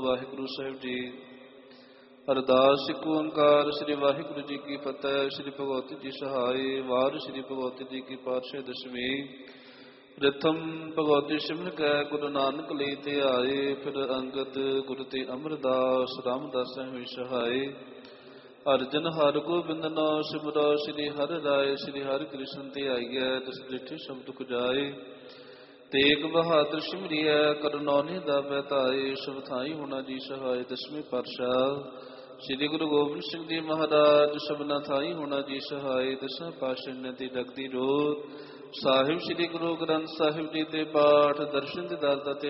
ਵਾਹਿਗੁਰੂ ਸਾਹਿਬ ਜੀ। ਅਰਦਾਸ ਇੱਕ ਓੰਕਾਰ। ਸ੍ਰੀ ਵਾਹਿਗੁਰੂ ਜੀ ਕੀ ਫਤਿਹ। ਸ੍ਰੀ ਭਗਵਤੀ ਜੀ ਸਹਾਇ। ਵਾਰ ਸ੍ਰੀ ਭਗਵਤੀ ਜੀ ਕੀ ਪਾਤਸ਼ਾਹ ਦਸਵੀਂ। ਪ੍ਰਥਮ ਭਗਵਤੀ ਸਿਮਰ ਕੈ ਗੁਰੂ ਨਾਨਕ ਲਈ ਤੇ ਆਏ। ਫਿਰ ਅੰਗਦ ਗੁਰੂ ਤੇ ਅਮਰਦਾਸ ਰਾਮਦਾਸ ਹੋਈ ਸਹਾਇ। ਅਰਜਨ ਹਰਿ ਗੋਬਿੰਦ ਨਾਮ ਸਿਮਰੋ। ਸ੍ਰੀ ਹਰਿ ਰਾਏ ਸ੍ਰੀ ਹਰਿ ਕ੍ਰਿਸ਼ਨ ਤੇ ਆਈਐ। ਤਿਸ ਡਿਠੇ ਸ਼ਬਦ ਕੁਜਾਏ। ਤੇਗ ਬਹਾਦਰ ਸਿਮਰਿਐ ਕਰਨੌਨੀ ਦਾਵੈ ਧਾਏ। ਸਭ ਥਾਈ ਹੋਣਾ ਜੀ ਸਹਾਇ। ਦਸਵੇਂ ਪਾਤਸ਼ਾਹ ਸ੍ਰੀ ਗੁਰੂ ਗੋਬਿੰਦ ਸਿੰਘ ਜੀ ਮਹਾਰਾਜ। ਸਭਨਾ ਥਾਈ ਹੋਣਾ ਜੀ ਸਹਾਇ। ਦਸਾਂ ਪਾਤਸ਼ਾਹੀਆਂ ਦੀ ਜਗਦੀ ਰੋਧ ਸਾਹਿਬ ਸ੍ਰੀ ਗੁਰੂ ਗ੍ਰੰਥ ਸਾਹਿਬ ਜੀ ਦੇ ਪਾਠ ਦਰਸ਼ਨ ਦੀਦਾਰ ਦਾ ਤੇ